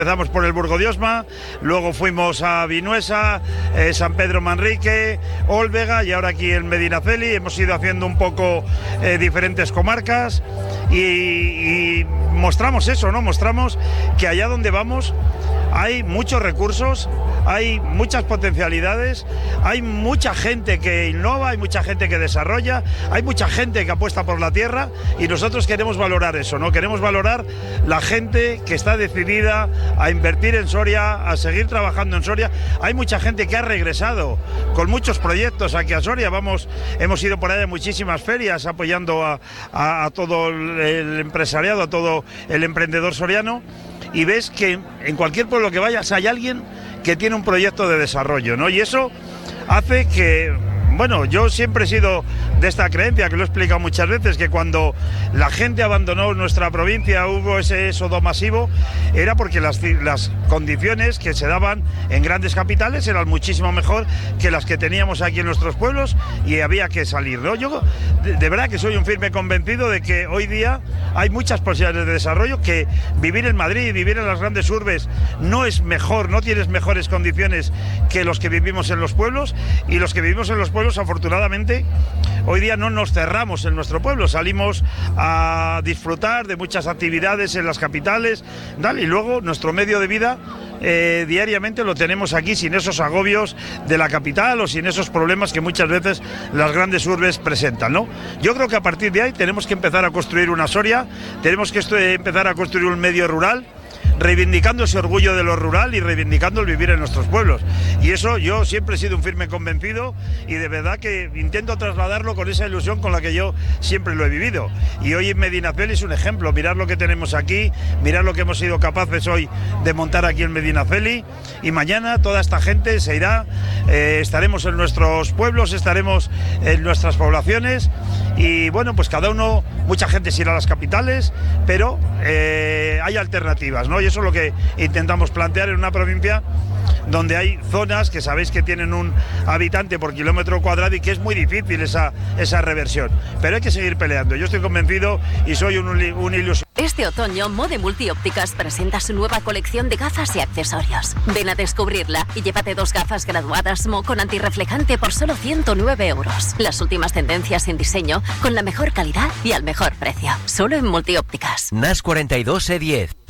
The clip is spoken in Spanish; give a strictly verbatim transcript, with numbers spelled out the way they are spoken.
Empezamos por el Burgo de Osma, luego fuimos a Vinuesa, eh, San Pedro Manrique, Olvega y ahora aquí en Medinaceli. Hemos ido haciendo un poco eh, diferentes comarcas y, y mostramos eso, ¿no? Mostramos que allá donde vamos hay muchos recursos, hay muchas potencialidades, hay mucha gente que innova, hay mucha gente que desarrolla, hay mucha gente que apuesta por la tierra y nosotros queremos valorar eso, ¿no? Queremos valorar la gente que está decidida a invertir en Soria, a seguir trabajando en Soria. Hay mucha gente que ha regresado con muchos proyectos aquí a Soria. Vamos, hemos ido por ahí a muchísimas ferias apoyando a, a, a todo el empresariado, a todo el emprendedor soriano. Y ves que en cualquier pueblo que vayas hay alguien que tiene un proyecto de desarrollo, ¿no? Y eso hace que, bueno, yo siempre he sido de esta creencia, que lo he explicado muchas veces, que cuando la gente abandonó nuestra provincia, hubo ese éxodo masivo, era porque las, las condiciones que se daban en grandes capitales eran muchísimo mejor que las que teníamos aquí en nuestros pueblos y había que salir, ¿no? Yo de, de verdad que soy un firme convencido de que hoy día hay muchas posibilidades de desarrollo, que vivir en Madrid, vivir en las grandes urbes no es mejor, no tienes mejores condiciones que los que vivimos en los pueblos, y los que vivimos en los pueblos, afortunadamente, hoy día no nos cerramos en nuestro pueblo, salimos a disfrutar de muchas actividades en las capitales, ¿vale? Y luego nuestro medio de vida eh, diariamente lo tenemos aquí sin esos agobios de la capital o sin esos problemas que muchas veces las grandes urbes presentan, ¿no? Yo creo que a partir de ahí tenemos que empezar a construir una Soria, tenemos que esto, eh, empezar a construir un medio rural, reivindicando ese orgullo de lo rural y reivindicando el vivir en nuestros pueblos. Y eso yo siempre he sido un firme convencido y de verdad que intento trasladarlo con esa ilusión con la que yo siempre lo he vivido. Y hoy en Medinaceli es un ejemplo, mirar lo que tenemos aquí, mirar lo que hemos sido capaces hoy de montar aquí en Medinaceli, y mañana toda esta gente se irá, eh, estaremos en nuestros pueblos, estaremos en nuestras poblaciones y bueno, pues cada uno, mucha gente se irá a las capitales, pero eh, hay alternativas, ¿no? Y eso es lo que intentamos plantear en una provincia donde hay zonas que sabéis que tienen un habitante por kilómetro cuadrado y que es muy difícil esa, esa reversión. Pero hay que seguir peleando. Yo estoy convencido y soy un, un ilusionado. Este otoño, Mode Multiópticas presenta su nueva colección de gafas y accesorios. Ven a descubrirla y llévate dos gafas graduadas M O con antirreflejante por solo ciento nueve euros. Las últimas tendencias en diseño con la mejor calidad y al mejor precio. Solo en Multiópticas. N A S cuarenta y dos E diez.